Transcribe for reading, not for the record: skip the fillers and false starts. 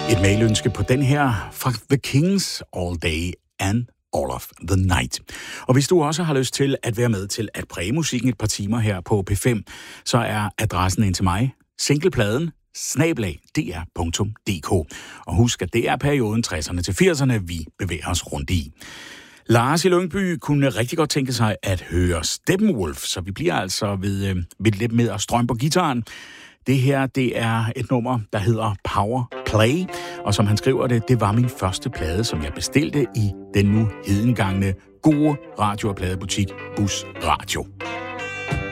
Et mailønske på den her fra The Kings, All Day and All of the Night. Og hvis du også har lyst til at være med til at præge musikken et par timer her på P5, så er adressen ind til mig, singlepladen @dr.dk. Og husk, at det er perioden 60'erne til 80'erne, vi bevæger os rundt i. Lars i Lyngby kunne rigtig godt tænke sig at høre Steppenwolf, så vi bliver altså ved lidt med at strømme på gitaren. Det her, det er et nummer, der hedder Power Play, og som han skriver det var min første plade, som jeg bestilte i den nu hedengangne gode radio- og pladebutik Bus Radio.